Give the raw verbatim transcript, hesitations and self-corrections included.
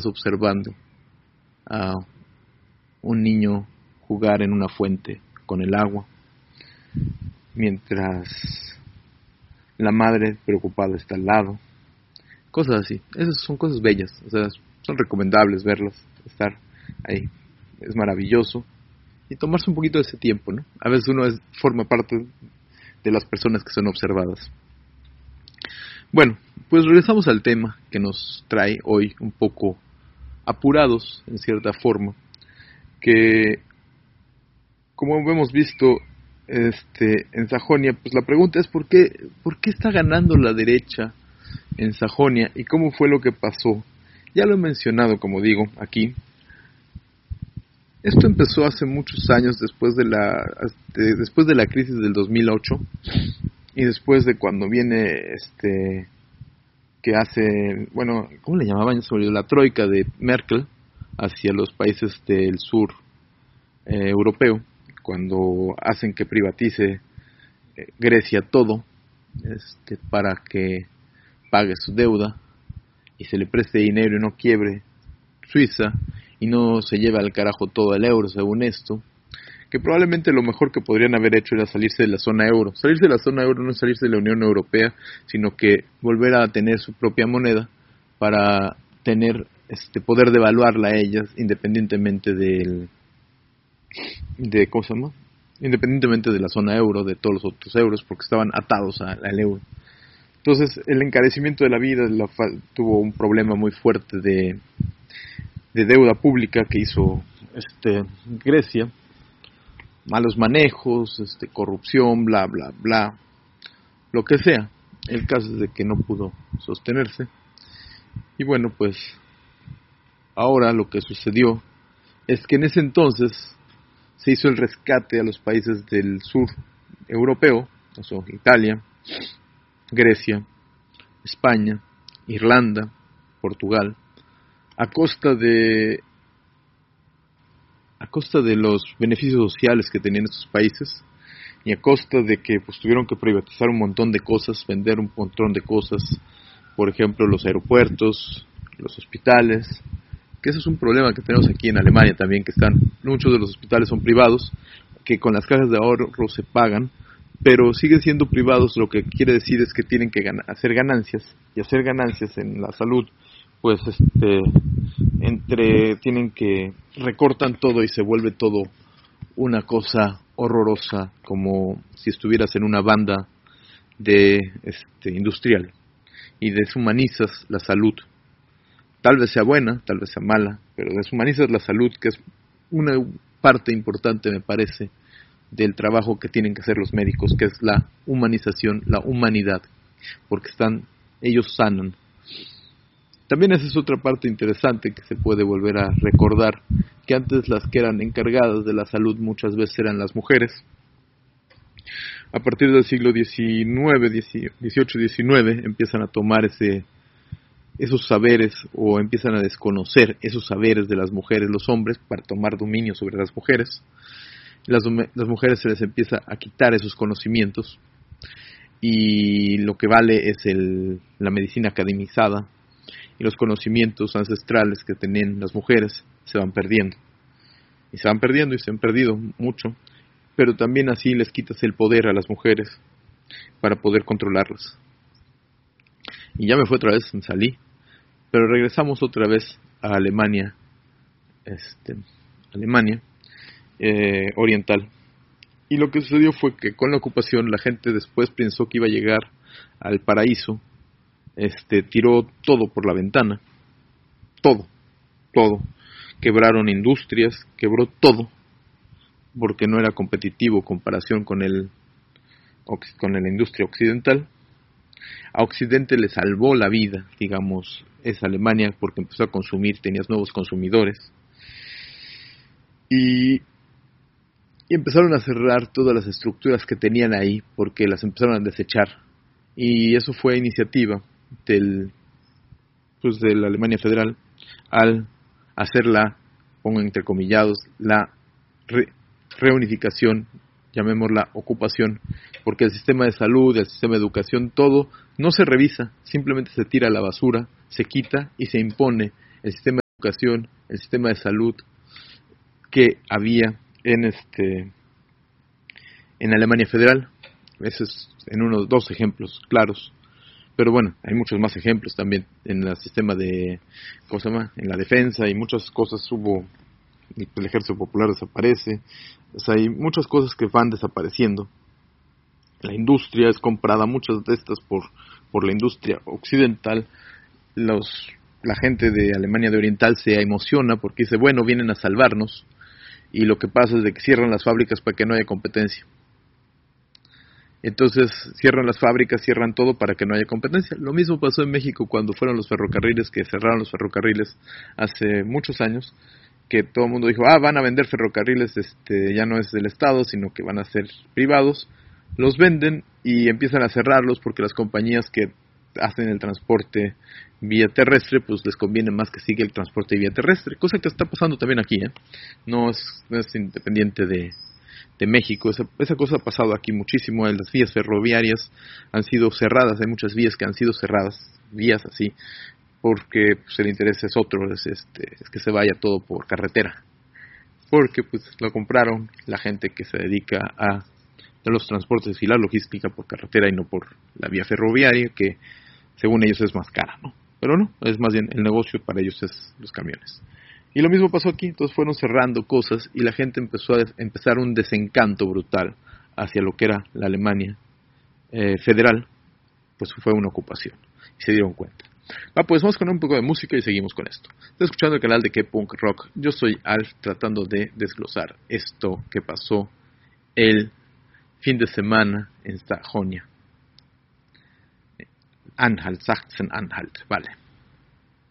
observando a un niño jugar en una fuente con el agua, mientras la madre preocupada está al lado. Cosas así. Esas son cosas bellas. O sea, son recomendables verlas, estar ahí. Es maravilloso. Y tomarse un poquito de ese tiempo, ¿no? A veces uno es, forma parte de las personas que son observadas. Bueno, pues regresamos al tema que nos trae hoy un poco apurados, en cierta forma, que, como hemos visto este, en Sajonia, pues la pregunta es ¿por qué, por qué está ganando la derecha en Sajonia y cómo fue lo que pasó? Ya lo he mencionado, como digo, aquí. Esto empezó hace muchos años, después de la de, después de la crisis del dos mil ocho y después de cuando viene este que hace, bueno, ¿cómo le llamaban? Se me olvidó, la troika de Merkel hacia los países del sur eh, europeo, cuando hacen que privatice eh, Grecia todo, este, para que pague su deuda y se le preste dinero y no quiebre Suiza y no se lleve al carajo todo el euro, según esto, que probablemente lo mejor que podrían haber hecho era salirse de la zona euro. Salirse de la zona euro no es salirse de la Unión Europea, sino que volver a tener su propia moneda para tener este poder devaluarla a ellas independientemente del de ¿cómo se llama? Independientemente de la zona euro, de todos los otros euros, porque estaban atados a, al euro. Entonces, el encarecimiento de la vida la, tuvo un problema muy fuerte de de deuda pública que hizo este Grecia, malos manejos, este corrupción, bla bla bla, lo que sea. El caso es de que no pudo sostenerse. Y bueno, pues ahora lo que sucedió es que en ese entonces se hizo el rescate a los países del sur europeo, o sea, Italia, Grecia, España, Irlanda, Portugal, a costa de a costa de los beneficios sociales que tenían estos países y a costa de que pues tuvieron que privatizar un montón de cosas, vender un montón de cosas, por ejemplo los aeropuertos, los hospitales, que eso es un problema que tenemos aquí en Alemania también, que están muchos de los hospitales son privados, que con las cajas de ahorro se pagan, pero siguen siendo privados, lo que quiere decir es que tienen que gan- hacer ganancias, y hacer ganancias en la salud pues este entre tienen que recortan todo y se vuelve todo una cosa horrorosa, como si estuvieras en una banda de este industrial y deshumanizas la salud. Tal vez sea buena, tal vez sea mala, pero deshumanizas la salud, que es una parte importante, me parece, del trabajo que tienen que hacer los médicos, que es la humanización, la humanidad, porque están ellos sanan. También esa es otra parte interesante que se puede volver a recordar, que antes las que eran encargadas de la salud muchas veces eran las mujeres. A partir del siglo diecinueve, dieciocho, diecinueve empiezan a tomar ese, esos saberes o empiezan a desconocer esos saberes de las mujeres, los hombres, para tomar dominio sobre las mujeres. Las, las mujeres se les empieza a quitar esos conocimientos y lo que vale es el, la medicina academizada. Y los conocimientos ancestrales que tenían las mujeres se van perdiendo. Y se van perdiendo y se han perdido mucho. Pero también así les quitas el poder a las mujeres para poder controlarlas. Y ya me fue otra vez, me salí. Pero regresamos otra vez a Alemania, este, Alemania eh, oriental. Y lo que sucedió fue que con la ocupación la gente después pensó que iba a llegar al paraíso. Este, tiró todo por la ventana, todo, todo, quebraron industrias, quebró todo, porque no era competitivo en comparación con el, con la industria occidental. A Occidente le salvó la vida, digamos, es Alemania, porque empezó a consumir, tenías nuevos consumidores, y, y empezaron a cerrar todas las estructuras que tenían ahí, porque las empezaron a desechar, y eso fue iniciativa del pues de la Alemania Federal al hacer la, pongo entrecomillados, la re, reunificación, llamémosla ocupación, porque el sistema de salud, el sistema de educación, todo no se revisa, simplemente se tira a la basura, se quita y se impone el sistema educación, el sistema de salud que había en este en Alemania Federal. Ese es en unos dos ejemplos claros. Pero bueno, hay muchos más ejemplos también en el sistema de, ¿cómo se llama? En la defensa y muchas cosas hubo, el ejército popular desaparece, o sea, hay muchas cosas que van desapareciendo. La industria es comprada, muchas de estas por, por la industria occidental. Los, la gente de Alemania de Oriental se emociona porque dice, bueno, vienen a salvarnos, y lo que pasa es de que cierran las fábricas para que no haya competencia. Entonces cierran las fábricas, cierran todo para que no haya competencia. Lo mismo pasó en México cuando fueron los ferrocarriles, que cerraron los ferrocarriles hace muchos años, que todo el mundo dijo, ah, van a vender ferrocarriles, este, ya no es del Estado, sino que van a ser privados. Los venden y empiezan a cerrarlos porque las compañías que hacen el transporte vía terrestre, pues les conviene más que siga el transporte vía terrestre, cosa que está pasando también aquí, ¿eh? No es, no es independiente de, de México, esa, esa cosa ha pasado aquí muchísimo. Las vías ferroviarias han sido cerradas, hay muchas vías que han sido cerradas, vías así, porque pues, el interés es otro, es, este, es que se vaya todo por carretera, porque pues lo compraron la gente que se dedica a de los transportes y la logística por carretera y no por la vía ferroviaria, que según ellos es más cara, ¿no? Pero no, es más bien el negocio para ellos es los camiones. Y lo mismo pasó aquí, entonces fueron cerrando cosas y la gente empezó a des- empezar un desencanto brutal hacia lo que era la Alemania eh, federal, pues fue una ocupación y se dieron cuenta. Ah, pues vamos con un poco de música y seguimos con esto. Estoy escuchando el canal de K-Punk Rock. Yo soy Alf, tratando de desglosar esto que pasó el fin de semana en Sajonia. Anhalt, Sachsen-Anhalt, vale.